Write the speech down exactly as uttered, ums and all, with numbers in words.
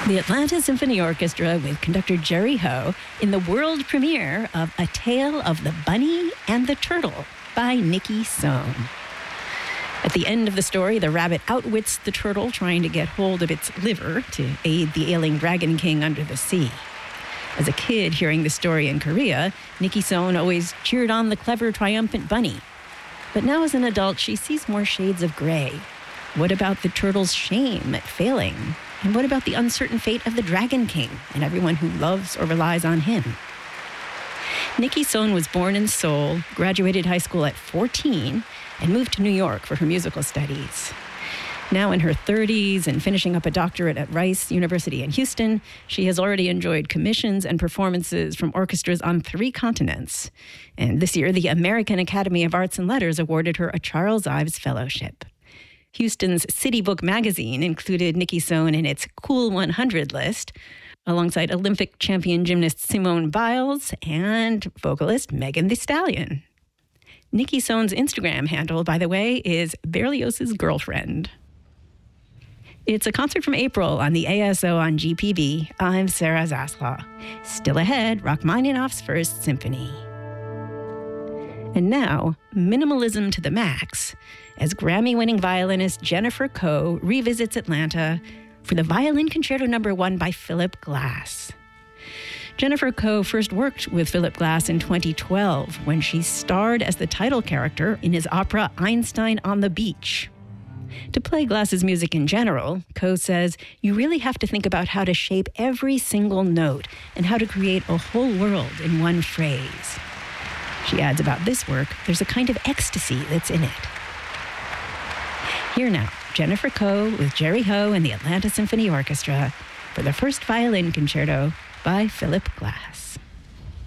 The Atlanta Symphony Orchestra with conductor Jerry Ho in the world premiere of A Tale of the Bunny and the Turtle by Nikki Sohn. At the end of the story, the rabbit outwits the turtle trying to get hold of its liver to aid the ailing Dragon King under the sea. As a kid hearing the story in Korea, Nikki Sohn always cheered on the clever, triumphant bunny. But now as an adult, she sees more shades of gray. What about the turtle's shame at failing? And what about the uncertain fate of the Dragon King and everyone who loves or relies on him? Nikki Sohn was born in Seoul, graduated high school at fourteen, and moved to New York for her musical studies. Now in her thirties and finishing up a doctorate at Rice University in Houston, she has already enjoyed commissions and performances from orchestras on three continents. And this year, the American Academy of Arts and Letters awarded her a Charles Ives Fellowship. Houston's City Book magazine included Nikki Sohn in its Cool one hundred list, alongside Olympic champion gymnast Simone Biles and vocalist Megan Thee Stallion. Nikki Sohn's Instagram handle, by the way, is Berlioz's Girlfriend. It's a concert from April on the A S O on G P B. I'm Sarah Zaslaw. Still ahead, Rachmaninoff's First Symphony. And now, minimalism to the max, as Grammy-winning violinist Jennifer Koh revisits Atlanta for the Violin Concerto Number One by Philip Glass. Jennifer Koh first worked with Philip Glass in twenty twelve when she starred as the title character in his opera Einstein on the Beach. To play Glass's music in general, Koh says, you really have to think about how to shape every single note and how to create a whole world in one phrase. She adds about this work, there's a kind of ecstasy that's in it. Here now, Jennifer Koh with Jerry Ho and the Atlanta Symphony Orchestra for the First Violin Concerto by Philip Glass.